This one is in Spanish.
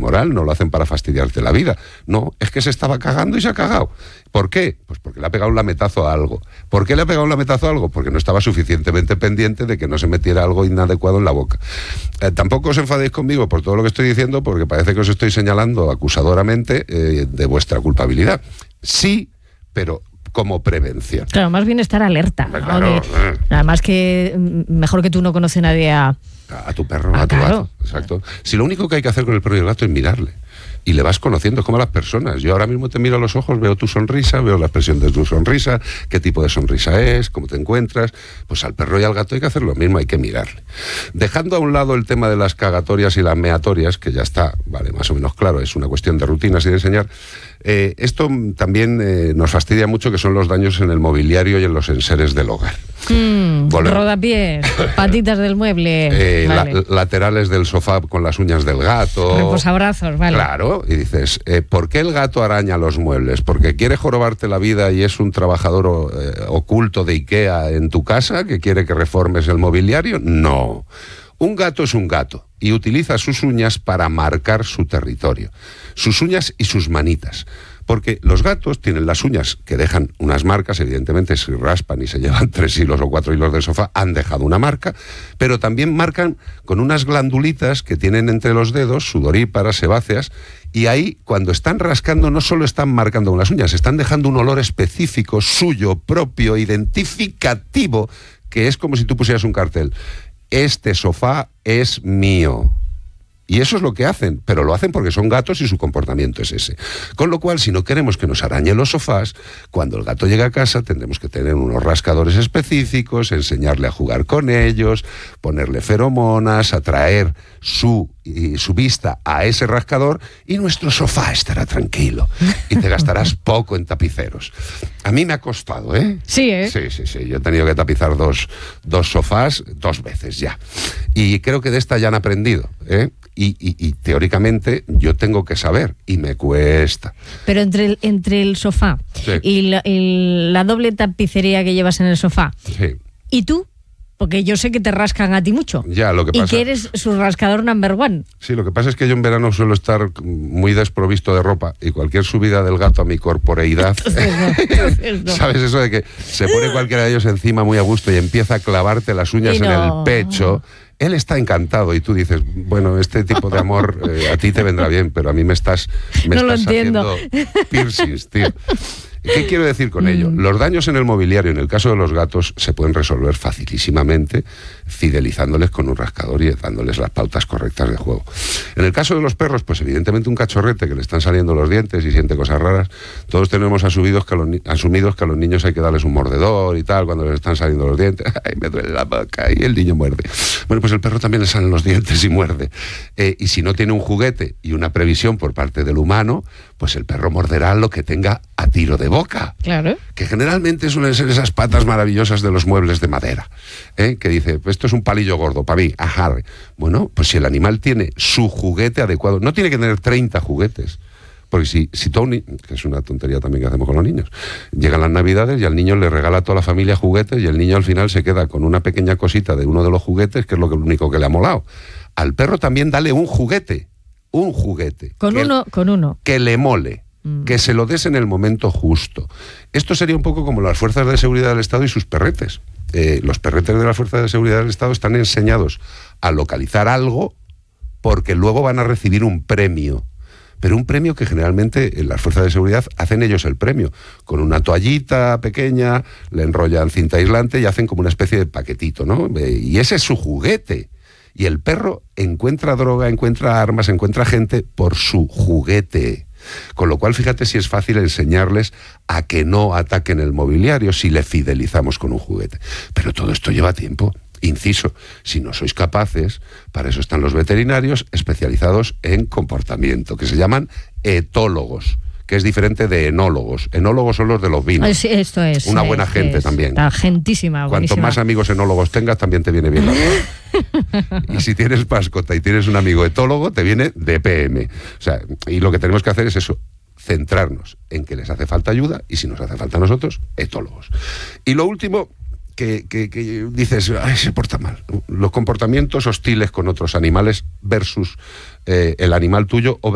moral, no lo hacen para fastidiarte la vida. No, es que se estaba cagando y se ha cagado. ¿Por qué? Pues porque le ha pegado un lametazo a algo. ¿Por qué le ha pegado un lametazo a algo? Porque no estaba suficientemente pendiente de que no se metiera algo inadecuado en la boca. Tampoco os enfadéis conmigo por todo lo que estoy diciendo, porque parece que os estoy señalando acusadoramente de vuestra culpabilidad. Sí, pero como prevención. Claro, más bien estar alerta. Claro, Además que mejor que tú no conoce nadie a tu perro, a tu gato. Exacto. Si lo único que hay que hacer con el perro y el gato es mirarle. Y le vas conociendo, como a las personas. Yo ahora mismo te miro a los ojos, veo tu sonrisa, veo la expresión de tu sonrisa, qué tipo de sonrisa es, cómo te encuentras. Pues al perro y al gato hay que hacer lo mismo, hay que mirarle. Dejando a un lado el tema de las cagatorias y las meatorias, que ya está, vale, más o menos claro, es una cuestión de rutinas y de enseñar. Esto también nos fastidia mucho, que son los daños en el mobiliario y en los enseres del hogar. Rodapiés, patitas del mueble, vale. Laterales del sofá con las uñas del gato. Reposabrazos, vale. Claro, y dices, ¿por qué el gato araña los muebles? ¿Porque quiere jorobarte la vida y es un trabajador oculto de IKEA en tu casa que quiere que reformes el mobiliario? No. Un gato es un gato y utiliza sus uñas para marcar su territorio. Sus uñas y sus manitas. Porque los gatos tienen las uñas que dejan unas marcas, evidentemente si raspan y se llevan 3 hilos o 4 hilos del sofá, han dejado una marca, pero también marcan con unas glandulitas que tienen entre los dedos, sudoríparas, sebáceas, y ahí cuando están rascando no solo están marcando con las uñas, están dejando un olor específico, suyo, propio, identificativo, que es como si tú pusieras un cartel. Este sofá es mío. Y eso es lo que hacen, pero lo hacen porque son gatos y su comportamiento es ese. Con lo cual, si no queremos que nos arañen los sofás, cuando el gato llega a casa tendremos que tener unos rascadores específicos, enseñarle a jugar con ellos, ponerle feromonas, atraer su vista a ese rascador y nuestro sofá estará tranquilo y te gastarás poco en tapiceros. A mí me ha costado, ¿eh? Sí, ¿eh? Sí. Yo he tenido que tapizar dos sofás 2 veces ya. Y creo que de esta ya han aprendido, ¿eh? Y teóricamente yo tengo que saber y me cuesta. Pero entre el sofá y la doble tapicería que llevas en el sofá, ¿y tú? Porque yo sé que te rascan a ti mucho. Ya, lo que pasa... Y que eres su rascador number one. Sí, lo que pasa es que yo en verano suelo estar muy desprovisto de ropa y cualquier subida del gato a mi corporeidad... Entonces no. ¿Sabes eso de que se pone cualquiera de ellos encima muy a gusto y empieza a clavarte las uñas en el pecho? Él está encantado y tú dices, bueno, este tipo de amor a ti te vendrá bien, pero a mí me estás haciendo piercings, tío. ¿Qué quiero decir con ello? Los daños en el mobiliario, en el caso de los gatos, se pueden resolver facilísimamente fidelizándoles con un rascador y dándoles las pautas correctas de juego. En el caso de los perros, pues evidentemente un cachorrete que le están saliendo los dientes y siente cosas raras, todos tenemos asumidos que a los niños hay que darles un mordedor y tal, cuando les están saliendo los dientes, ¡ay, me duele la boca! Y el niño muerde. Bueno, pues el perro también le salen los dientes y muerde. Y si no tiene un juguete y una previsión por parte del humano, pues el perro morderá lo que tenga a tiro de boca. Claro. Que generalmente suelen ser esas patas maravillosas de los muebles de madera, que dice, pues esto es un palillo gordo para mí, ajá. Bueno, pues si el animal tiene su juguete adecuado, no tiene que tener 30 juguetes, porque si Tony, que es una tontería también que hacemos con los niños, llegan las navidades y al niño le regala a toda la familia juguetes y el niño al final se queda con una pequeña cosita de uno de los juguetes, que es lo único que le ha molado. Al perro también dale un juguete. Con uno. Que le mole. Que se lo des en el momento justo. Esto sería un poco como las fuerzas de seguridad del Estado y sus perretes. Los perretes de las fuerzas de seguridad del Estado están enseñados a localizar algo porque luego van a recibir un premio. Pero un premio que generalmente en las fuerzas de seguridad hacen ellos el premio. Con una toallita pequeña, le enrollan cinta aislante y hacen como una especie de paquetito, ¿no? Y ese es su juguete. Y el perro encuentra droga, encuentra armas, encuentra gente por su juguete. Con lo cual, fíjate si es fácil enseñarles a que no ataquen el mobiliario si le fidelizamos con un juguete. Pero todo esto lleva tiempo. Inciso, si no sois capaces, para eso están los veterinarios especializados en comportamiento, que se llaman etólogos, que es diferente de enólogos. Enólogos son los de los vinos. Esto es. Una buena gente también. Está gentísima, buenísima. Cuanto más amigos enólogos tengas, también te viene bien la cosa. Y si tienes mascota y tienes un amigo etólogo, te viene DPM. O sea, y lo que tenemos que hacer es eso, centrarnos en que les hace falta ayuda y si nos hace falta a nosotros, etólogos. Y lo último, que dices, ay, se porta mal. Los comportamientos hostiles con otros animales versus el animal tuyo o